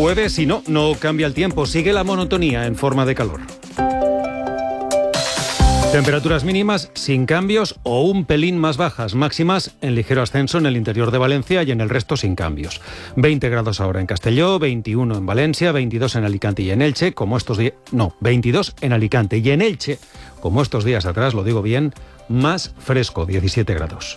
Jueves y no cambia el tiempo, sigue la monotonía en forma de calor. Temperaturas mínimas sin cambios o un pelín más bajas, máximas en ligero ascenso en el interior de Valencia y en el resto sin cambios. 20 grados ahora en Castelló, 21 en Valencia, 22 en Alicante y en Elche, 22 en Alicante y en Elche, como estos días atrás, lo digo bien, más fresco, 17 grados.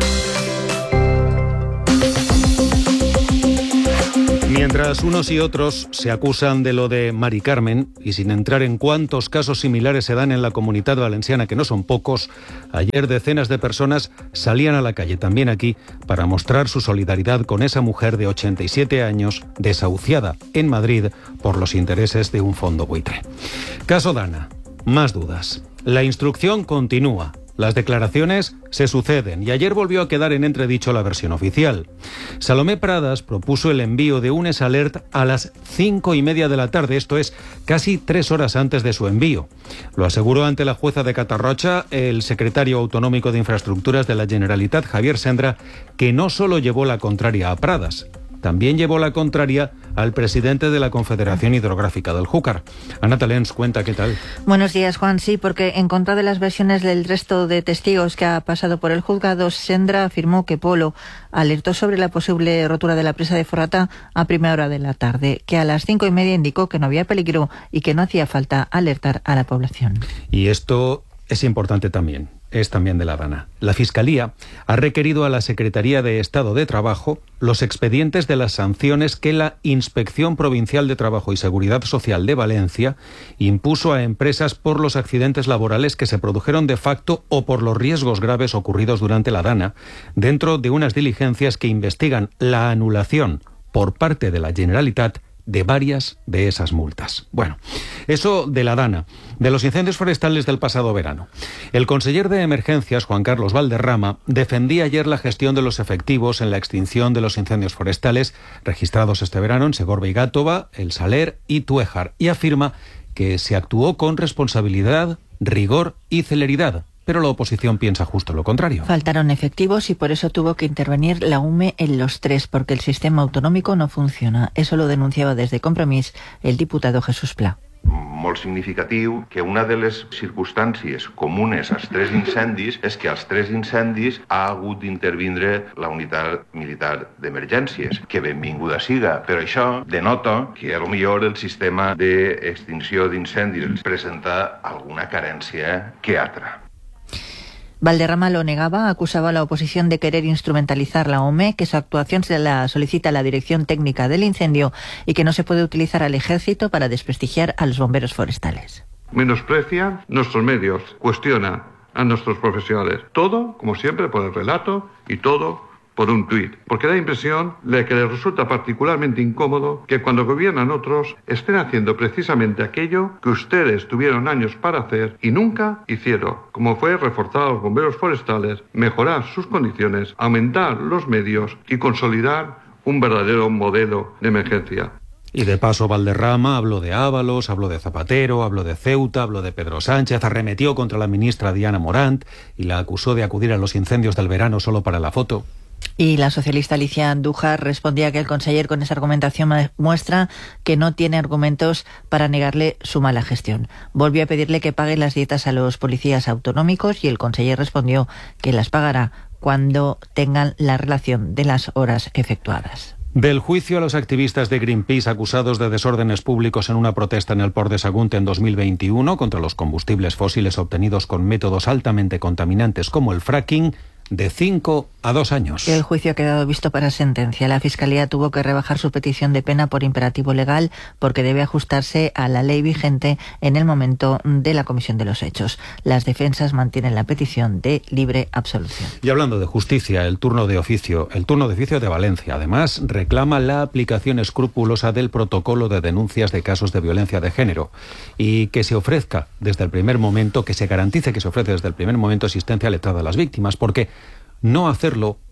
Mientras unos y otros se acusan de lo de Mari Carmen, y sin entrar en cuántos casos similares se dan en la Comunitat Valenciana, que no son pocos, ayer decenas de personas salían a la calle, también aquí, para mostrar su solidaridad con esa mujer de 87 años, desahuciada en Madrid por los intereses de un fondo buitre. Caso Dana, más dudas. La instrucción continúa. Las declaraciones se suceden y ayer volvió a quedar en entredicho la versión oficial. Salomé Pradas propuso el envío de un S-Alert a las 5:30 de la tarde, esto es, casi 3 horas antes de su envío. Lo aseguró ante la jueza de Catarrocha el secretario autonómico de Infraestructuras de la Generalitat, Javier Sendra, que no solo llevó la contraria a Pradas, también llevó la contraria al presidente de la Confederación Hidrográfica del Júcar. Ana Talens, cuenta qué tal. Buenos días, Juan. Sí, porque en contra de las versiones del resto de testigos que ha pasado por el juzgado, Sendra afirmó que Polo alertó sobre la posible rotura de la presa de Forratà a primera hora de la tarde, que a las 5:30 indicó que no había peligro y que no hacía falta alertar a la población. Y esto es importante también. Es también de la Dana. La Fiscalía ha requerido a la Secretaría de Estado de Trabajo los expedientes de las sanciones que la Inspección Provincial de Trabajo y Seguridad Social de Valencia impuso a empresas por los accidentes laborales que se produjeron de facto o por los riesgos graves ocurridos durante la Dana, dentro de unas diligencias que investigan la anulación por parte de la Generalitat de varias de esas multas. Bueno, eso de la Dana, de los incendios forestales del pasado verano. El conseller de Emergencias, Juan Carlos Valderrama, defendía ayer la gestión de los efectivos en la extinción de los incendios forestales registrados este verano en Segorbe y Gàtova, El Saler y Tuéjar, y afirma que se actuó con responsabilidad, rigor y celeridad. Pero la oposición piensa justo lo contrario. Faltaron efectivos y por eso tuvo que intervenir la UME en los 3, porque el sistema autonómico no funciona. Eso lo denunciava des de Compromís el diputado Jesús Pla. Molt significatiu que una de les circumstàncies comunes als 3 incendis és que als 3 incendis ha hagut d'intervindre la unitat militar d'emergències, que benvinguda siga, però això denota que potser el sistema d'extinció d'incendis presenta alguna carència que altra. Valderrama lo negaba, acusaba a la oposición de querer instrumentalizar la OME, que su actuación se la solicita la Dirección Técnica del Incendio y que no se puede utilizar al Ejército para desprestigiar a los bomberos forestales. Menosprecia nuestros medios, cuestiona a nuestros profesionales. Todo, como siempre, por el relato y todo por un tuit, porque da impresión de que les resulta particularmente incómodo que cuando gobiernan otros estén haciendo precisamente aquello que ustedes tuvieron años para hacer y nunca hicieron, como fue reforzar a los bomberos forestales, mejorar sus condiciones, aumentar los medios y consolidar un verdadero modelo de emergencia. Y de paso Valderrama habló de Ábalos, habló de Zapatero, habló de Ceuta, habló de Pedro Sánchez, arremetió contra la ministra Diana Morant y la acusó de acudir a los incendios del verano solo para la foto. Y la socialista Alicia Andújar respondía que el conseller con esa argumentación muestra que no tiene argumentos para negarle su mala gestión. Volvió a pedirle que pague las dietas a los policías autonómicos y el conseller respondió que las pagará cuando tengan la relación de las horas efectuadas. Del juicio a los activistas de Greenpeace acusados de desórdenes públicos en una protesta en el Port de Sagunt en 2021 contra los combustibles fósiles obtenidos con métodos altamente contaminantes como el fracking, de 5 a 2 años. El juicio ha quedado visto para sentencia. La Fiscalía tuvo que rebajar su petición de pena por imperativo legal porque debe ajustarse a la ley vigente en el momento de la comisión de los hechos. Las defensas mantienen la petición de libre absolución. Y hablando de justicia, el turno de oficio de Valencia, además, reclama la aplicación escrupulosa del protocolo de denuncias de casos de violencia de género y que se ofrezca desde el primer momento, que se garantice que se ofrece desde el primer momento asistencia letrada a las víctimas, porque no hacerlo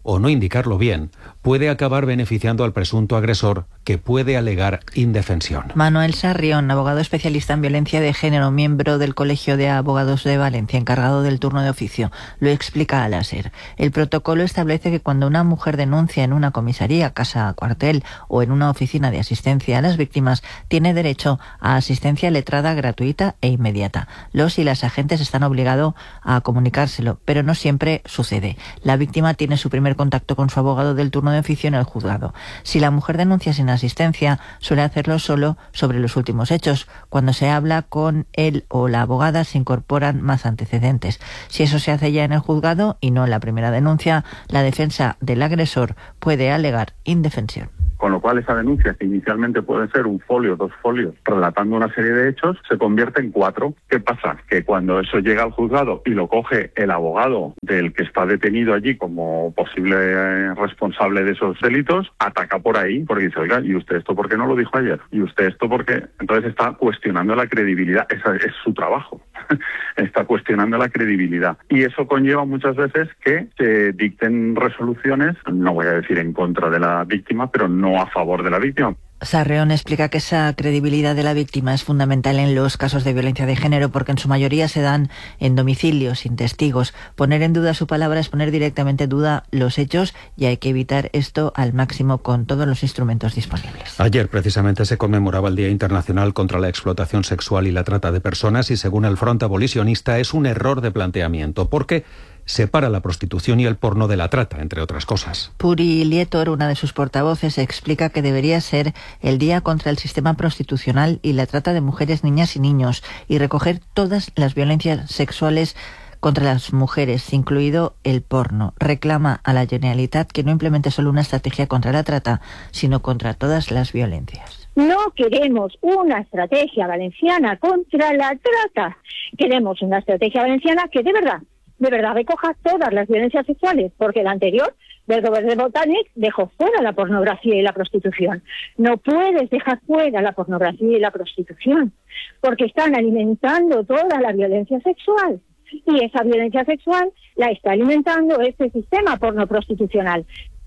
o no indicarlo bien, puede acabar beneficiando al presunto agresor, que puede alegar indefensión. Manuel Sarrión, abogado especialista en violencia de género, miembro del Colegio de Abogados de Valencia, encargado del turno de oficio, lo explica a la SER. El protocolo establece que cuando una mujer denuncia en una comisaría, casa, cuartel o en una oficina de asistencia a las víctimas, tiene derecho a asistencia letrada gratuita e inmediata. Los y las agentes están obligados a comunicárselo, pero no siempre sucede. La víctima tiene su primer contacto con su abogado del turno de oficio en el juzgado. Si la mujer denuncia sin asistencia, suele hacerlo solo sobre los últimos hechos. Cuando se habla con él o la abogada, se incorporan más antecedentes. Si eso se hace ya en el juzgado y no en la primera denuncia, la defensa del agresor puede alegar indefensión. Con lo cual esa denuncia, que inicialmente puede ser un folio, 2 folios, relatando una serie de hechos, se convierte en 4. ¿Qué pasa? Que cuando eso llega al juzgado y lo coge el abogado del que está detenido allí como posible responsable de esos delitos, ataca por ahí, porque dice, oiga, ¿y usted esto por qué no lo dijo ayer? ¿Y usted esto por qué? Entonces está cuestionando la credibilidad, esa es su trabajo. Está cuestionando la credibilidad. Y eso conlleva muchas veces que se dicten resoluciones, no voy a decir en contra de la víctima, pero no a favor de la víctima. Sarrión explica que esa credibilidad de la víctima es fundamental en los casos de violencia de género porque en su mayoría se dan en domicilio, sin testigos. Poner en duda su palabra es poner directamente en duda los hechos y hay que evitar esto al máximo con todos los instrumentos disponibles. Ayer precisamente se conmemoraba el Día Internacional contra la Explotación Sexual y la Trata de Personas y según el Front Abolicionista es un error de planteamiento porque separa la prostitución y el porno de la trata, entre otras cosas. Puri Lietor, una de sus portavoces, explica que debería ser el día contra el sistema prostitucional y la trata de mujeres, niñas y niños y recoger todas las violencias sexuales contra las mujeres, incluido el porno. Reclama a la Generalitat que no implemente solo una estrategia contra la trata, sino contra todas las violencias. No queremos una estrategia valenciana contra la trata. Queremos una estrategia valenciana que de verdad recoja todas las violencias sexuales, porque el anterior, del gobierno de Botànic, dejó fuera la pornografía y la prostitución. No puedes dejar fuera la pornografía y la prostitución, porque están alimentando toda la violencia sexual. Y esa violencia sexual la está alimentando este sistema porno-prostitucional.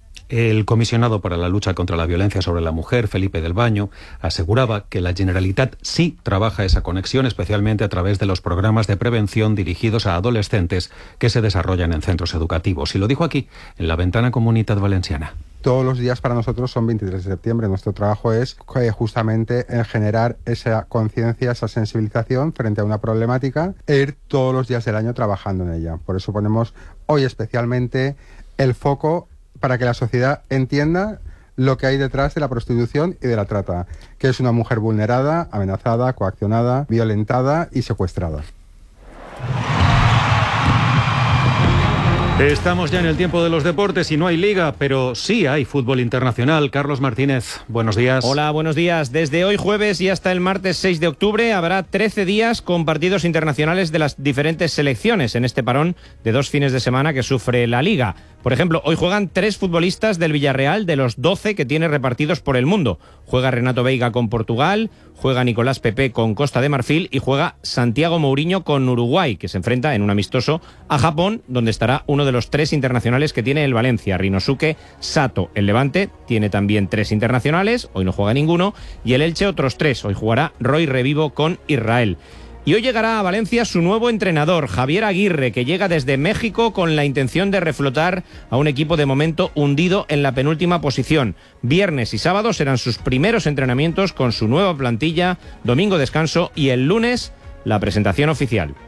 El comisionado para la lucha contra la violencia sobre la mujer, Felipe del Baño, aseguraba que la Generalitat sí trabaja esa conexión, especialmente a través de los programas de prevención dirigidos a adolescentes que se desarrollan en centros educativos. Y lo dijo aquí, en la Ventana Comunitat Valenciana. Todos los días para nosotros son 23 de septiembre. Nuestro trabajo es justamente en generar esa conciencia, esa sensibilización frente a una problemática e ir todos los días del año trabajando en ella. Por eso ponemos hoy especialmente el foco para que la sociedad entienda lo que hay detrás de la prostitución y de la trata, que es una mujer vulnerada, amenazada, coaccionada, violentada y secuestrada. Estamos ya en el tiempo de los deportes y no hay liga, pero sí hay fútbol internacional. Carlos Martínez, buenos días. Hola, buenos días. Desde hoy jueves y hasta el martes 6 de octubre habrá 13 días con partidos internacionales de las diferentes selecciones en este parón de 2 fines de semana que sufre la Liga. Por ejemplo, hoy juegan 3 futbolistas del Villarreal de los 12 que tiene repartidos por el mundo. Juega Renato Veiga con Portugal, juega Nicolás Pepe con Costa de Marfil y juega Santiago Mourinho con Uruguay, que se enfrenta en un amistoso a Japón, donde estará uno de los 3 internacionales que tiene el Valencia, Rinosuke Sato. El Levante tiene también 3 internacionales, hoy no juega ninguno, y el Elche otros 3. Hoy jugará Roy Revivo con Israel. Y hoy llegará a Valencia su nuevo entrenador, Javier Aguirre, que llega desde México con la intención de reflotar a un equipo de momento hundido en la penúltima posición. Viernes y sábado serán sus primeros entrenamientos con su nueva plantilla, domingo descanso y el lunes la presentación oficial.